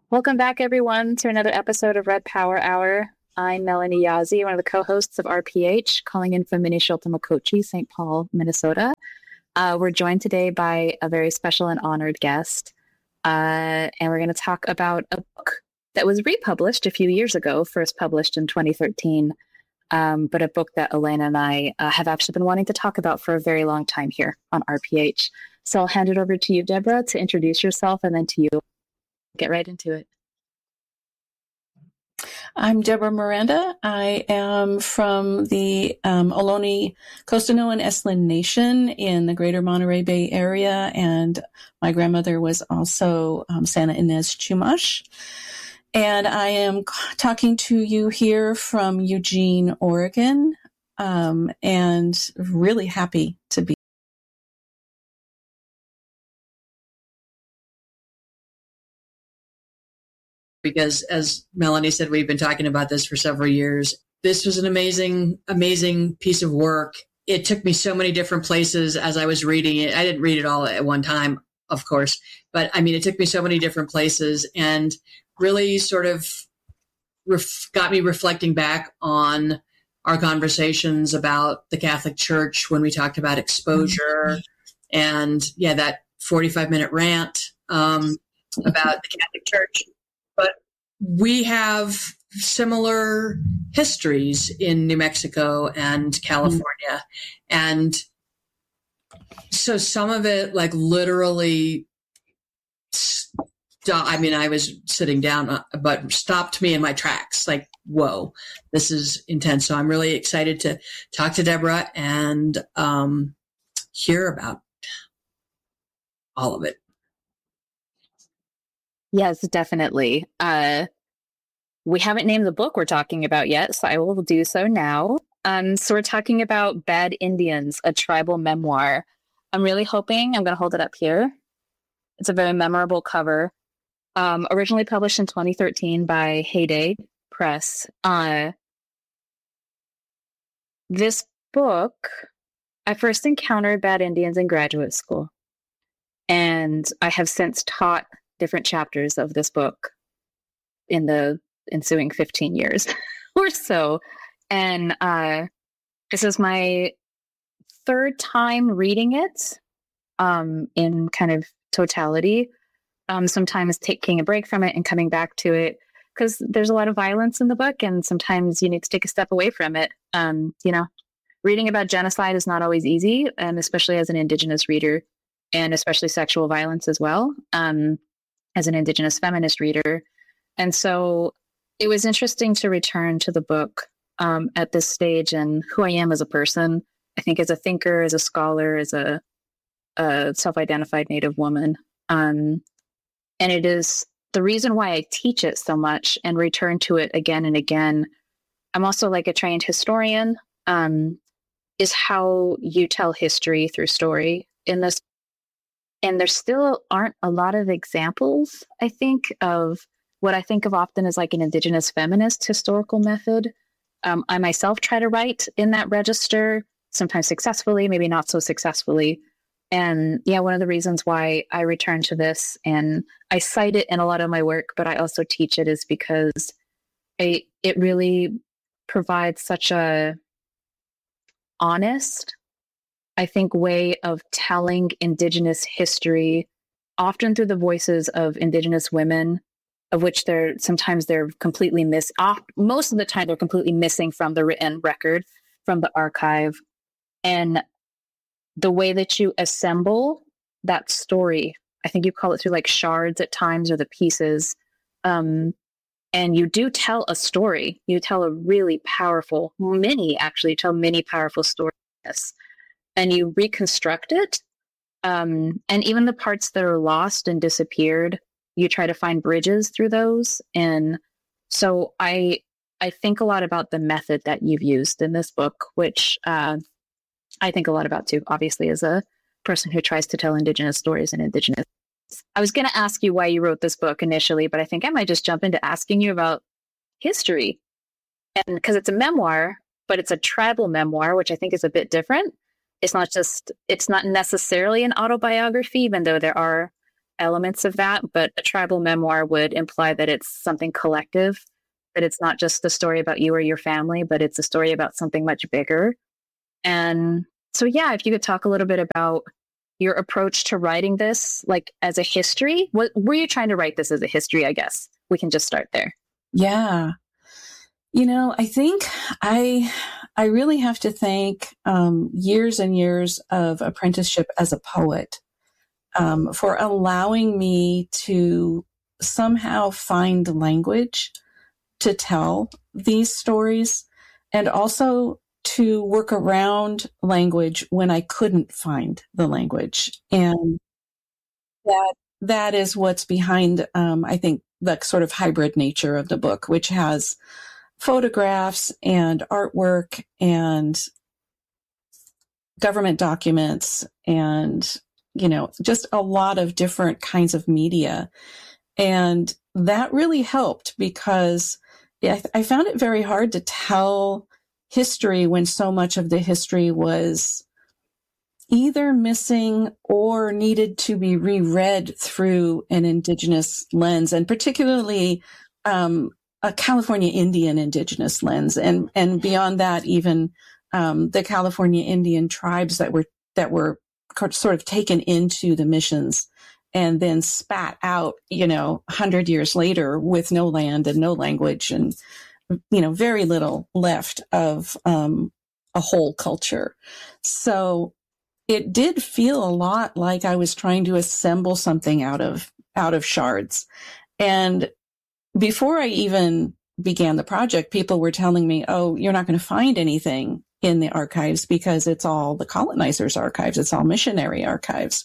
Welcome back, everyone, to another episode of Red Power Hour. I'm Melanie Yazzie, one of the co-hosts of RPH, calling in from Minnesota, St. Paul, Minnesota. We're joined today by a very special and honored guest, and we're going to talk about a book that was republished a few years ago, first published in 2013, but a book that Elena and I have actually been wanting to talk about for a very long time here on RPH. So I'll hand it over to you, Deborah, to introduce yourself, and then to you. Get right into it. I'm Deborah Miranda. I am from the Ohlone, Costano, and Esalen Nation in the greater Monterey Bay area, and my grandmother was also Santa Ynez Chumash. And I am talking to you here from Eugene, Oregon, and really happy to be. Because as Melanie said, we've been talking about this for several years. This was an amazing, amazing piece of work. It took me so many different places as I was reading it. I didn't read it all at one time, of course, but I mean, it took me so many different places and really sort of got me reflecting back on our conversations about the Catholic Church when we talked about exposure and that 45-minute rant about the Catholic Church. But we have similar histories in New Mexico and California. And so some of it like literally, I was sitting down, but stopped me in my tracks. Like, whoa, this is intense. So I'm really excited to talk to Deborah and hear about all of it. Yes, definitely. We haven't named the book we're talking about yet, so I will do so now. So we're talking about Bad Indians, a tribal memoir. I'm really hoping, I'm going to hold it up here. It's a very memorable cover. Originally published in 2013 by Heyday Press. This book, I first encountered Bad Indians in graduate school. And I have since taught different chapters of this book in the ensuing 15 years or so. And this is my third time reading it in kind of totality. Sometimes taking a break from it and coming back to it because there's a lot of violence in the book and sometimes you need to take a step away from it. Reading about genocide is not always easy, and especially as an Indigenous reader and especially sexual violence as well. As an Indigenous feminist reader. And so it was interesting to return to the book at this stage and who I am as a person, I think as a thinker, as a scholar, as a self-identified Native woman. And it is the reason why I teach it so much and return to it again and again. I'm also like a trained historian, is how you tell history through story in this. And there still aren't a lot of examples, I think, of what I think of often as like an Indigenous feminist historical method. I myself try to write in that register, sometimes successfully, maybe not so successfully. And one of the reasons why I return to this and I cite it in a lot of my work, but I also teach it is because it really provides such a honest, I think, way of telling Indigenous history, often through the voices of Indigenous women, of which sometimes they're completely most of the time they're completely missing from the written record, from the archive. And the way that you assemble that story, I think you call it through like shards at times or the pieces. And you do tell a story. You tell a really powerful, many powerful stories. And you reconstruct it. And even the parts that are lost and disappeared, you try to find bridges through those. And so I think a lot about the method that you've used in this book, which I think a lot about too, obviously, as a person who tries to tell Indigenous stories and Indigenous. I was going to ask you why you wrote this book initially, but I think I might just jump into asking you about history. And because it's a memoir, but it's a tribal memoir, which I think is a bit different. It's not necessarily an autobiography, even though there are elements of that, but a tribal memoir would imply that it's something collective, that it's not just a story about you or your family, but it's a story about something much bigger. And so, yeah, if you could talk a little bit about your approach to writing this, like as a history. What were you trying to write this as a history? I guess we can just start there. Yeah. I think I really have to thank years and years of apprenticeship as a poet for allowing me to somehow find language to tell these stories, and also to work around language when I couldn't find the language. And that is what's behind, I think, the sort of hybrid nature of the book, which has photographs and artwork and government documents and, just a lot of different kinds of media. And that really helped because I found it very hard to tell history when so much of the history was either missing or needed to be reread through an Indigenous lens, and particularly a California Indian Indigenous lens, and beyond that, even the California Indian tribes that were sort of taken into the missions and then spat out, 100 years later with no land and no language and very little left of a whole culture. So it did feel a lot like I was trying to assemble something out of shards. And before I even began the project, people were telling me, "Oh, you're not going to find anything in the archives because it's all the colonizers' archives. It's all missionary archives."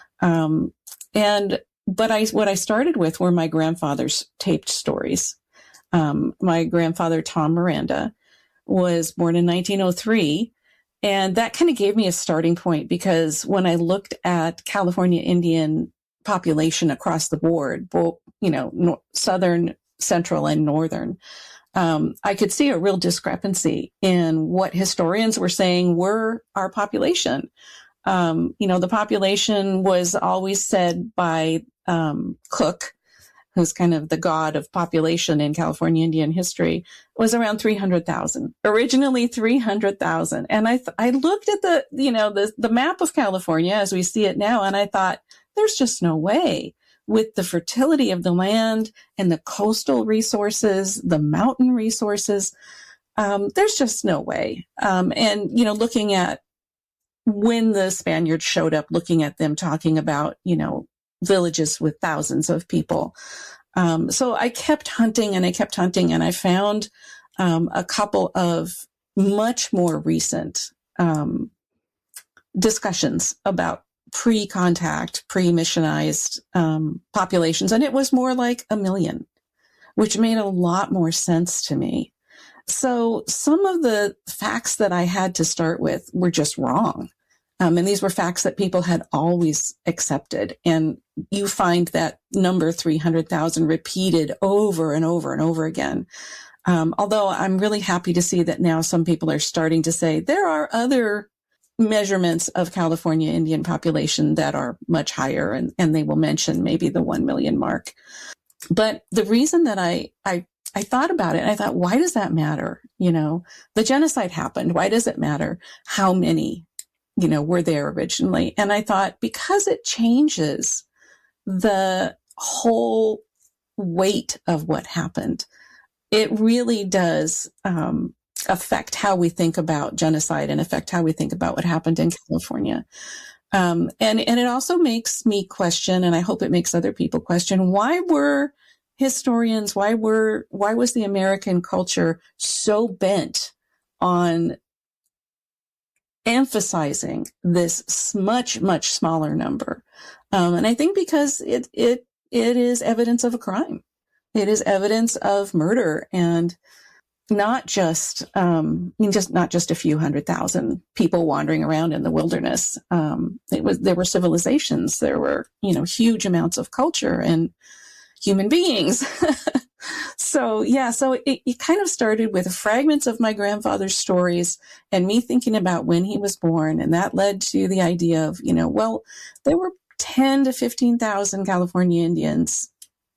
But what I started with were my grandfather's taped stories. My grandfather, Tom Miranda, was born in 1903. And that kind of gave me a starting point because when I looked at California Indian population across the board, both, southern, central, and northern, I could see a real discrepancy in what historians were saying were our population. The population was always said by Cook, who's kind of the god of population in California Indian history, was around 300,000. Originally 300,000. And I looked at the map of California as we see it now, and I thought, there's just no way, with the fertility of the land and the coastal resources, the mountain resources, there's just no way. And looking at when the Spaniards showed up, looking at them talking about, villages with thousands of people. So I kept hunting and I found a couple of much more recent discussions about pre-contact, pre-missionized populations. And it was more like 1 million, which made a lot more sense to me. So some of the facts that I had to start with were just wrong. And these were facts that people had always accepted. And you find that number 300,000 repeated over and over and over again. Although I'm really happy to see that now some people are starting to say there are other measurements of California Indian population that are much higher, and they will mention maybe the 1 million mark. But the reason that I thought about it, I thought, why does that matter? The genocide happened. Why does it matter how many were there originally? And I thought, because it changes the whole weight of what happened. It really does affect how we think about genocide and affect how we think about what happened in California. And it also makes me question, and I hope it makes other people question, why were historians, why was the American culture so bent on emphasizing this much, much smaller number? And I think because it is evidence of a crime. It is evidence of murder, and not just a few 100,000 people wandering around in the wilderness. There were civilizations. There were, huge amounts of culture and human beings. So it kind of started with fragments of my grandfather's stories and me thinking about when he was born. And that led to the idea of, there were 10 to 15,000 California Indians,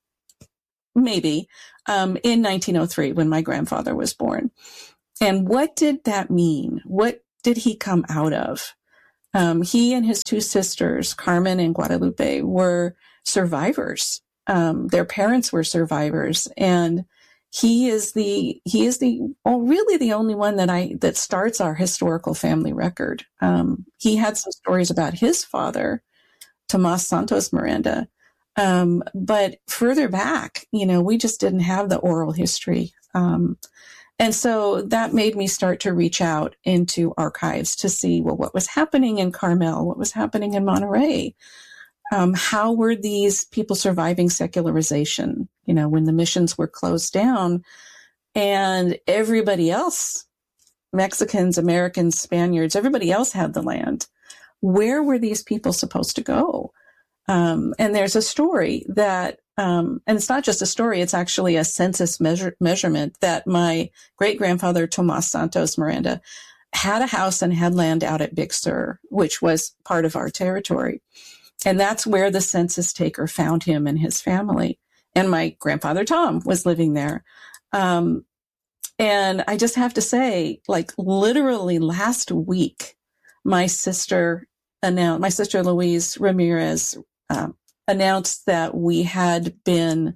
maybe, in 1903 when my grandfather was born. And what did that mean? What did he come out of? He and his two sisters, Carmen and Guadalupe, were survivors. Their parents were survivors, and he is really the only one that starts our historical family record. He had some stories about his father, Tomas Santos Miranda, but further back, we just didn't have the oral history. And so that made me start to reach out into archives to see, well, what was happening in Carmel, what was happening in Monterey. How were these people surviving secularization, when the missions were closed down and everybody else, Mexicans, Americans, Spaniards, everybody else had the land. Where were these people supposed to go? And there's a story that, and it's not just a story, it's actually a census measurement that my great-grandfather, Tomas Santos Miranda, had a house and had land out at Big Sur, which was part of our territory. And that's where the census taker found him and his family. And my grandfather, Tom, was living there. And I just have to say, literally last week, my sister Louise Ramirez, announced that we had been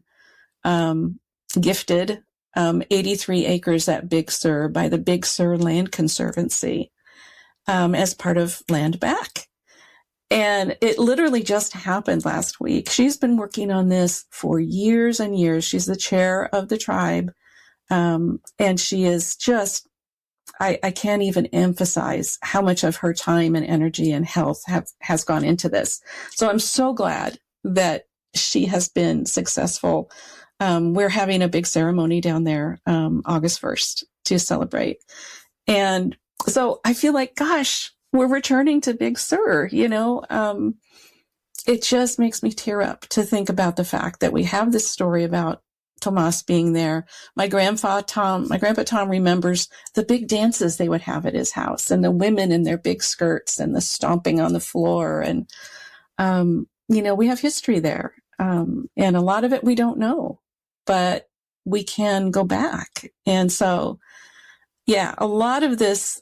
gifted 83 acres at Big Sur by the Big Sur Land Conservancy as part of Land Back. And it literally just happened last week. She's been working on this for years and years. She's the chair of the tribe. And she is just, I can't even emphasize how much of her time and energy and health has gone into this. So I'm so glad that she has been successful. We're having a big ceremony down there, August 1st to celebrate. And so I feel like, gosh, we're returning to Big Sur, it just makes me tear up to think about the fact that we have this story about Tomas being there. My grandpa Tom remembers the big dances they would have at his house and the women in their big skirts and the stomping on the floor. And, we have history there. And a lot of it we don't know, but we can go back. And so, yeah, a lot of this,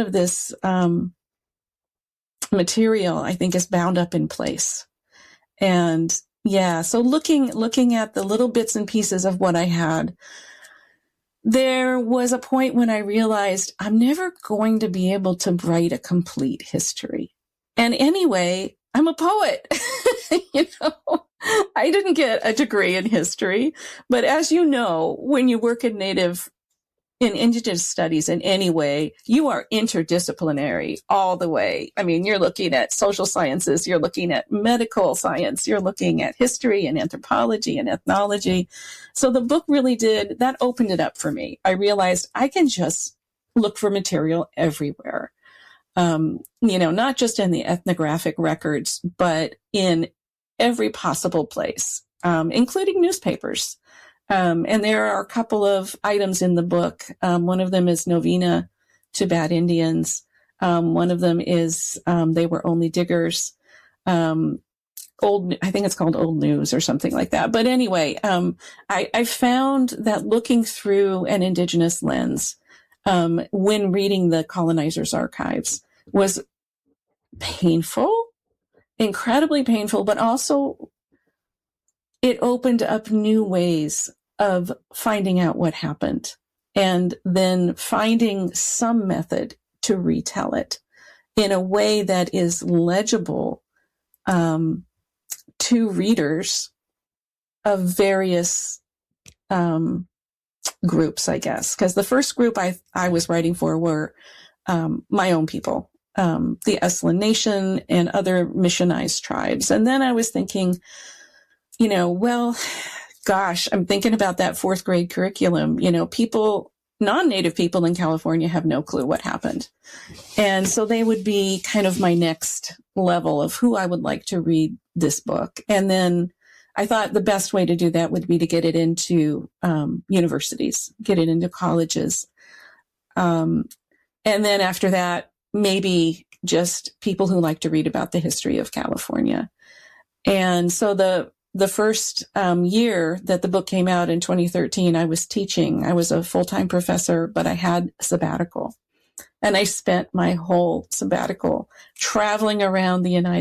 material, I think, is bound up in place. And yeah, so looking at the little bits and pieces of what I had, there was a point when I realized I'm never going to be able to write a complete history. And anyway, I'm a poet. I didn't get a degree in history, but as you know, when you work in Indigenous studies in any way, you are interdisciplinary all the way. I mean, you're looking at social sciences, you're looking at medical science, you're looking at history and anthropology and ethnology. So the book really that opened it up for me. I realized I can just look for material everywhere. Not just in the ethnographic records, but in every possible place, including newspapers. And there are a couple of items in the book. One of them is Novena to Bad Indians. One of them is They Were Only Diggers. I think it's called Old News or something like that. But anyway, I found that looking through an Indigenous lens when reading the colonizers' archives was painful, incredibly painful, but also it opened up new ways of finding out what happened and then finding some method to retell it in a way that is legible to readers of various groups, I guess. Because the first group I was writing for were my own people, the Esalen Nation and other missionized tribes. And then I was thinking, gosh, I'm thinking about that fourth grade curriculum. Non-native people in California have no clue what happened. And so they would be kind of my next level of who I would like to read this book. And then I thought the best way to do that would be to get it into universities, get it into colleges. And then after that, maybe just people who like to read about the history of California. And so the first year that the book came out in 2013, I was teaching. I was a full-time professor, but I had a sabbatical. And I spent my whole sabbatical traveling around the United